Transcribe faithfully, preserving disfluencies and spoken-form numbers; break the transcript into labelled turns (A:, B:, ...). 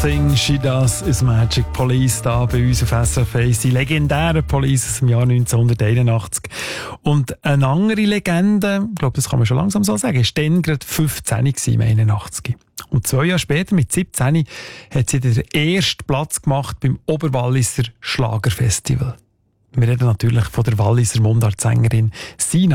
A: Thing She Does is Magic. Police da bei uns auf S R F eins. Die legendären Police aus dem Jahr neunzehnhunderteinundachtzig. Und eine andere Legende, ich glaube, das kann man schon langsam so sagen, ist dann gerade fünfzehn im einundachtzig. Und zwei Jahre später, mit siebzehn, hat sie den ersten Platz gemacht beim Oberwalliser Schlagerfestival. Wir reden natürlich von der Walliser Mundartsängerin Sina.